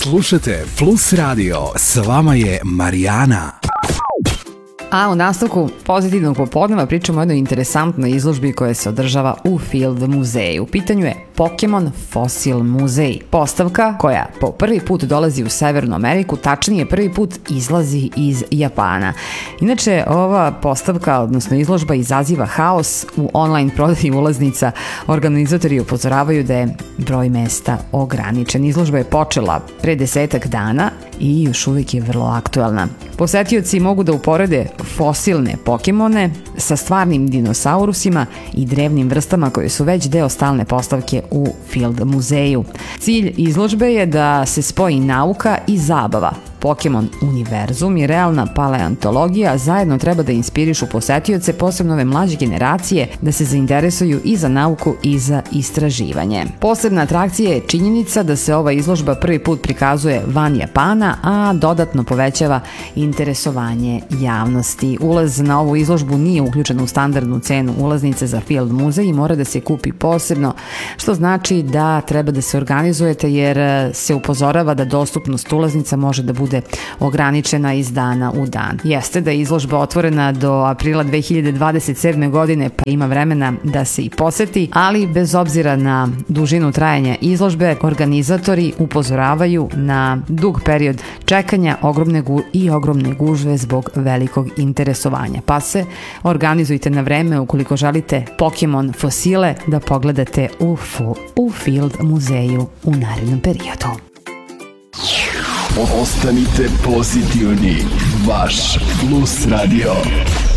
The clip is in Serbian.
Slušate Plus Radio, s vama je Marijana. A u nastavku pozitivnog popodneva pričamo o jednoj interesantnoj izložbi koja se održava u Field muzeju. U pitanju je Pokemon Fosil muzej. Postavka koja po prvi put dolazi u Severnu Ameriku, tačnije prvi put izlazi iz Japana. Inače, ova postavka, odnosno izložba, izaziva haos u online prodaji ulaznica. Organizatori upozoravaju da je broj mesta ograničen. Izložba je počela pre 10 dana i još uvijek je vrlo aktuelna. Posetioci mogu da uporede fosilne Pokemone sa stvarnim dinosaurusima i drevnim vrstama koje su već deo stalne postavke u Field muzeju. Cilj izložbe je da se spoji nauka i zabava. Pokemon univerzum i realna paleontologija zajedno treba da inspirišu posetioce, posebno ove mlađe generacije, da se zainteresuju i za nauku i za istraživanje. Posebna atrakcija je činjenica da se ova izložba prvi put prikazuje van Japana, a dodatno povećava interesovanje javnosti. Ulaz na ovu izložbu nije uključen u standardnu cenu ulaznice za Field muzej i mora da se kupi posebno, što znači da treba da se organizujete jer se upozorava da dostupnost ulaznica može da bude ograničena iz dana u dan. Jeste da je izložba otvorena do aprila 2027. godine, pa ima vremena da se i poseti, ali bez obzira na dužinu trajanja izložbe, organizatori upozoravaju na dug period čekanja i ogromne gužve zbog velikog interesovanja. Pa se organizujte na vreme ukoliko želite Pokemon fosile da pogledate u Field muzeju u narednom periodu. Ostanite pozitivni, vaš Plus Radio.